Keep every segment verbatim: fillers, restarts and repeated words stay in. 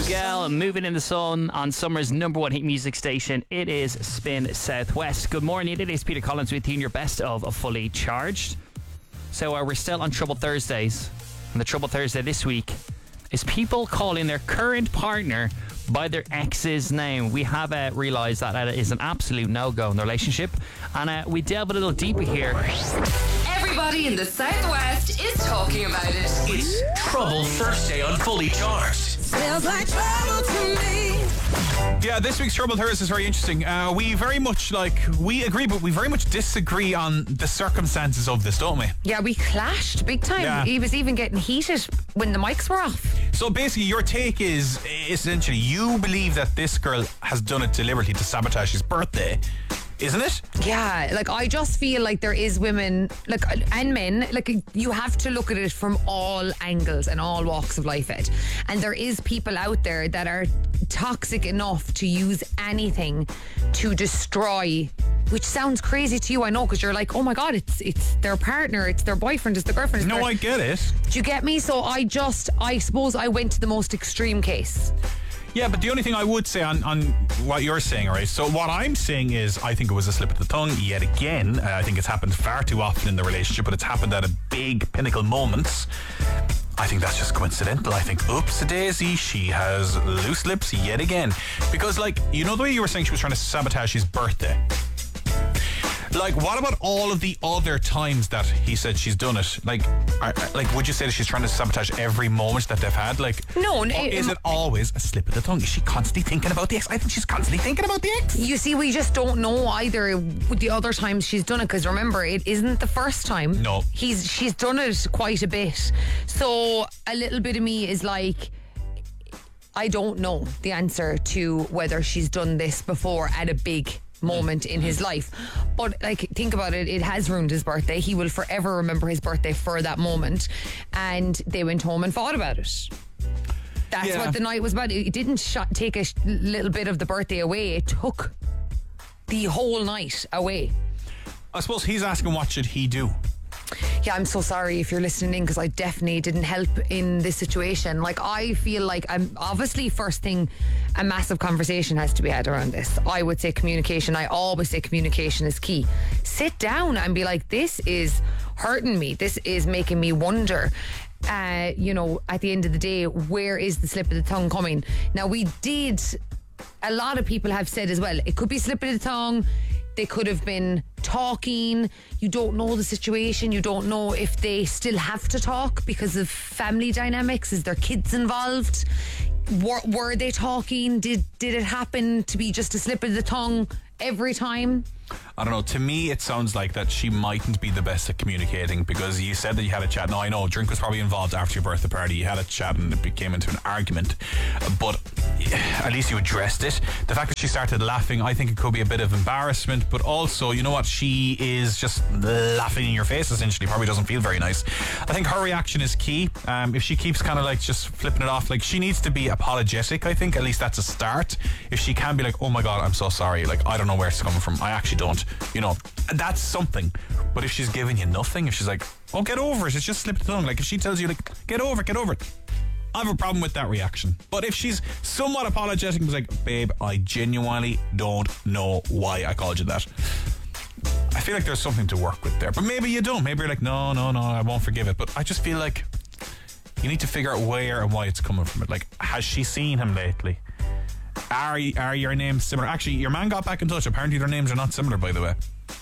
Miguel, Moving in the Sun on Summer's number one hit music station. It is Spin Southwest. Good morning. It is Peter Collins with you in your best of Fully Charged. So uh, we're still on Trouble Thursdays. And the Trouble Thursday this week is people calling their current partner by their ex's name. We have uh, realised that uh, is an absolute no-go in the relationship. And uh, we delve a little deeper here. Everybody in the Southwest is talking about it. It's Trouble Thursday on Fully Charged. Smells like trouble to me. Yeah, this week's Trouble Thursday is very interesting. Uh, we very much, like, we agree, but we very much disagree on the circumstances of this, don't we? Yeah, we clashed big time. Yeah. He was even getting heated when the mics were off. So basically, your take is, essentially, you believe that this girl has done it deliberately to sabotage his birthday, isn't it? Yeah, like I just feel like there is women, like, and men, like you have to look at it from all angles and all walks of life, Ed. And there is people out there that are toxic enough to use anything to destroy, which sounds crazy to you, I know, because you're like, oh my God, it's it's their partner, it's their boyfriend, it's their girlfriend. It's No, their... I get it. Do you get me? So I just, I suppose I went to the most extreme case. Yeah, but the only thing I would say on, on what you're saying, all right, so what I'm saying is I think it was a slip of the tongue yet again. Uh, I think it's happened far too often in the relationship, but it's happened at a big pinnacle moments. I think that's just coincidental. I think, oops-a-daisy, she has loose lips yet again. Because, like, you know the way you were saying she was trying to sabotage his birthday? Like, what about all of the other times that he said she's done it? Like, are, like, would you say that she's trying to sabotage every moment that they've had? Like, No, or it- is it always a slip of the tongue? Is she constantly thinking about the ex? I think she's constantly thinking about the ex. You see, we just don't know either with the other times she's done it, because remember, it isn't the first time. No. He's she's done it quite a bit. So a little bit of me is like, I don't know the answer to whether she's done this before at a big moment in his life. But like, think about it, it has ruined his birthday. He will forever remember his birthday for that moment. And they went home and fought about it. That's Yeah. what the night was about. It didn't sh- take a sh- little bit of the birthday away. It took the whole night away. I suppose he's asking, what should he do? Yeah, I'm so sorry if you're listening in, because I definitely didn't help in this situation. Like, I feel like I'm obviously, first thing, a massive conversation has to be had around this. I would say communication. I always say communication is key. Sit down and be like, this is hurting me. This is making me wonder. Uh, you know, at the end of the day, where is the slip of the tongue coming? Now, we did, a lot of people have said as well, it could be slip of the tongue. They could have been talking. You don't know the situation. You don't know if they still have to talk because of family dynamics. Is there kids involved? Were, were they talking? Did did it happen to be just a slip of the tongue every time? I don't know. To me, it sounds like that she mightn't be the best at communicating, because you said that you had a chat. Now, I know drink was probably involved after your birthday party. You had a chat and it became into an argument. But at least you addressed it. The fact that she started laughing, I think it could be a bit of embarrassment. But also, you know what? She is just laughing in your face, essentially. Probably doesn't feel very nice. I think her reaction is key. Um, if she keeps kind of like just flipping it off, like, she needs to be apologetic, I think. At least that's a start. If she can be like, oh my God, I'm so sorry. Like, I don't know where it's coming from. I actually don't. You know, that's something. But if she's giving you nothing, if she's like, oh, get over it, it's just slipped the tongue. Like, if she tells you, like, get over it, get over it, I have a problem with that reaction. But if she's somewhat apologetic and was like, babe, I genuinely don't know why I called you that, I feel like there's something to work with there. But maybe you don't. Maybe you're like, no, no, no, I won't forgive it. But I just feel like you need to figure out where and why it's coming from. It. Like, has she seen him lately? Are, are your names similar? Actually, your man got back in touch. Apparently their names are not similar, by the way.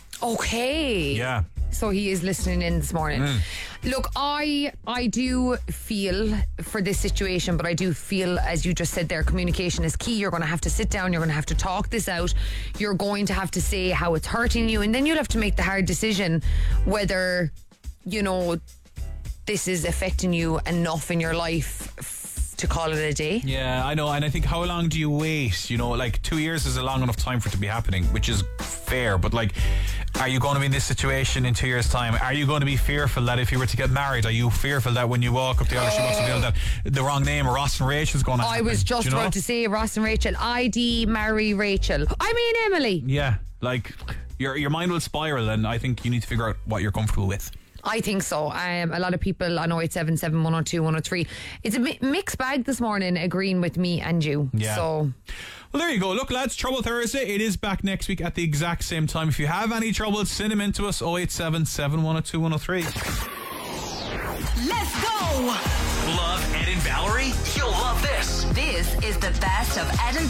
Okay. Yeah. So he is listening in this morning. Mm. Look, I I do feel for this situation, but I do feel, as you just said there, communication is key. You're going to have to sit down. You're going to have to talk this out. You're going to have to say how it's hurting you. And then you'll have to make the hard decision whether, you know, this is affecting you enough in your life f- to call it a day. Yeah, I know. And I think, how long do you wait? You know, like, two years is a long enough time for it to be happening, which is fair. But, like, are you going to be in this situation in two years' time? Are you going to be fearful that if you were to get married, are you fearful that when you walk up the aisle, she must reveal that the wrong name, Ross and Rachel, is going to happen? I was just Do you know? about to say Ross and Rachel. I D marry Rachel. I mean Emily. Yeah, like, your your mind will spiral, and I think you need to figure out what you're comfortable with. I think so. Um, a lot of people on oh eight seven seven, one oh two, one oh three. It's a mi- mixed bag this morning, agreeing with me and you. Yeah. So, well, there you go. Look, lads, Trouble Thursday. It is back next week at the exact same time. If you have any trouble, send them in to us. oh eight seven seven, one oh two, one oh three. Let's go! Love Ed and Valerie? You'll love this. This is the best of Ed and